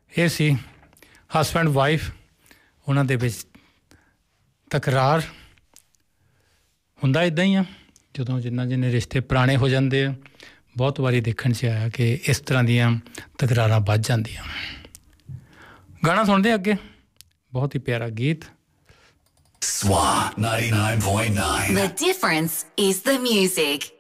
ਇਹ ਸੀ husband wife, ਉਹਨਾਂ ਦੇ ਵਿੱਚ ਤਕਰਾਰ ਹੁੰਦਾ ਇੱਦਾਂ ਹੀ ਆ ਜਦੋਂ ਜਿੰਨੇ ਰਿਸ਼ਤੇ ਪੁਰਾਣੇ ਹੋ ਜਾਂਦੇ ਆ। ਬਹੁਤ ਵਾਰੀ ਦੇਖਣ 'ਚ ਆਇਆ ਕਿ ਇਸ ਤਰ੍ਹਾਂ ਦੀਆਂ ਤਕਰਾਰਾਂ ਵੱਧ ਜਾਂਦੀਆਂ। ਗਾਣਾ ਸੁਣਦੇ ਅੱਗੇ, ਬਹੁਤ ਹੀ ਪਿਆਰਾ ਗੀਤ। SWA 99.9. The difference is the music.